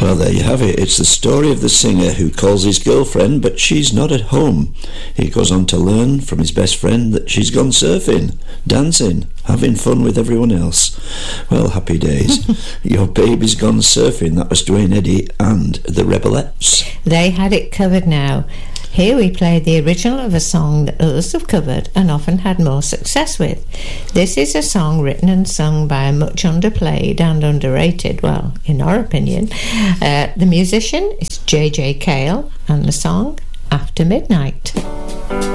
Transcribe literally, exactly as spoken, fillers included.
Well, there you have it. It's the story of the singer who calls his girlfriend, but she's not at home. He goes on to learn from his best friend that she's gone surfing, dancing, having fun with everyone else. Well, happy days. Your Baby's Gone Surfing, that was Duane Eddy and the Rebelettes. They had it covered now. Here we play the original of a song that others have covered and often had more success with. This is a song written and sung by a much underplayed and underrated, well, in our opinion. Uh, the musician is J J Cale and the song After Midnight.